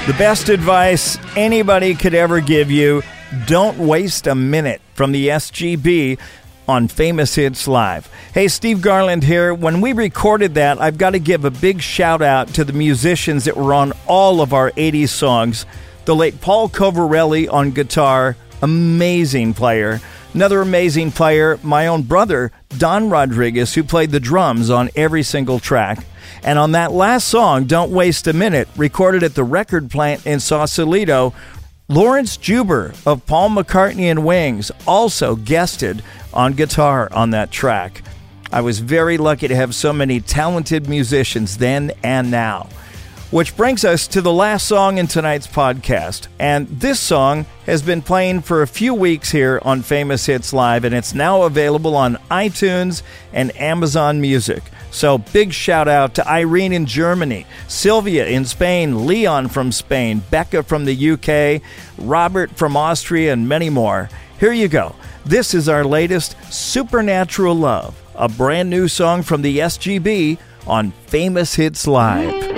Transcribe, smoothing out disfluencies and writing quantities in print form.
The best advice anybody could ever give you: don't waste a minute, from the SGB on Famous Hits Live. Hey, Steve Garland here. When we recorded that, I've got to give a big shout out to the musicians that were on all of our 80s songs. The late Paul Covarelli on guitar, amazing player. Another amazing player, my own brother, Don Rodriguez, who played the drums on every single track. And on that last song, Don't Waste a Minute, recorded at the record plant in Sausalito, Lawrence Juber of Paul McCartney and Wings also guested on guitar on that track. I was very lucky to have so many talented musicians then and now. Which brings us to the last song in tonight's podcast. And this song has been playing for a few weeks here on Famous Hits Live, and it's now available on iTunes and Amazon Music. So big shout out to Irene in Germany, Sylvia in Spain, Leon from Spain, Becca from the UK, Robert from Austria, and many more. Here you go. This is our latest, Supernatural Love, a brand new song from the SGB on Famous Hits Live.